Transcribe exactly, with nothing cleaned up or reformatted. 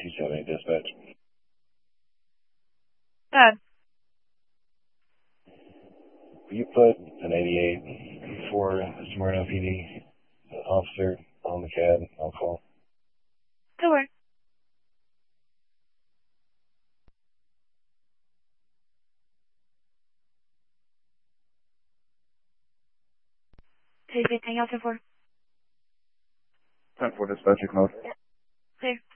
two seventy dispatch. Good. Will you put an eighty-eight for Smyrna P D officer on the cab on call? Sure. Anything else for? ten four dispatch, mode. Clear.